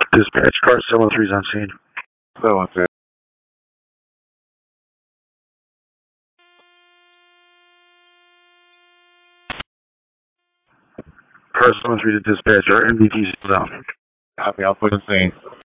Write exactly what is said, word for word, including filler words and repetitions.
Dispatch, car seven one three is on scene. seven one three. Car seven one three to dispatch, our M D T is down. Copy, I'll put in scene.